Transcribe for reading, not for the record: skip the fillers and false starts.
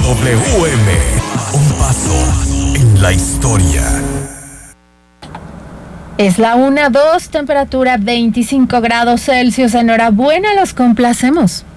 WM, un paso en la historia. Es la 1:02, temperatura 25 grados Celsius. Enhorabuena, los complacemos.